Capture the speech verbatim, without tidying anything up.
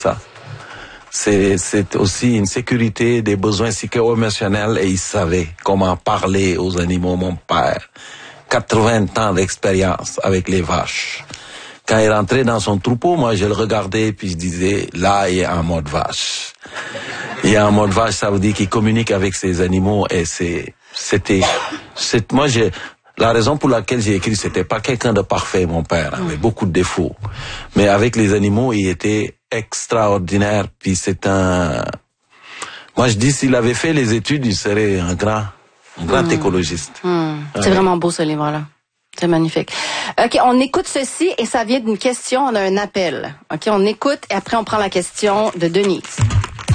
ça. C'est, c'est aussi une sécurité des besoins psycho-émotionnels et il savait comment parler aux animaux, mon père. quatre-vingts ans d'expérience avec les vaches. Quand il rentrait dans son troupeau, moi je le regardais puis je disais, là il est en mode vache. Il est en mode vache, ça veut dire qu'il communique avec ses animaux et c'est, c'était, c'est, moi j'ai, la raison pour laquelle j'ai écrit, c'était pas quelqu'un de parfait, mon père, avait beaucoup de défauts. Mais avec les animaux, il était extraordinaire. Puis c'est un... Moi, je dis, s'il avait fait les études, il serait un grand, un grand mmh. écologiste. Mmh. C'est ouais. vraiment beau, ce livre-là. C'est magnifique. OK, on écoute ceci et ça vient d'une question, on a un appel. OK, on écoute et après on prend la question de Denise.